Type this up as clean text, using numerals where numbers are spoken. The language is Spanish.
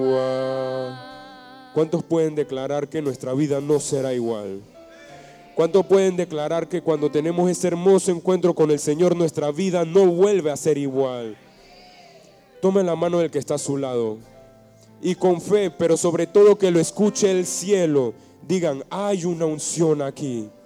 ¿Cuántos pueden declarar que nuestra vida no será igual? ¿Cuántos pueden declarar que cuando tenemos ese hermoso encuentro con el Señor, nuestra vida no vuelve a ser igual? Tome la mano del que está a su lado y con fe, pero sobre todo que lo escuche el cielo, digan: hay una unción aquí.